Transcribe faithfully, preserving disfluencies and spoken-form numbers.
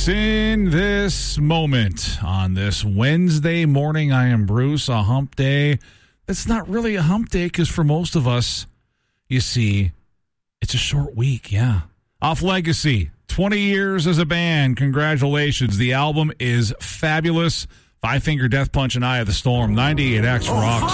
Yes, in this moment, on this Wednesday morning, I am Bruce, a hump day. It's not really a hump day because for most of us, you see, it's a short week, yeah. Off Legacy, twenty years as a band. Congratulations. The album is fabulous. Five Finger Death Punch and Eye of the Storm. ninety-eight X rocks.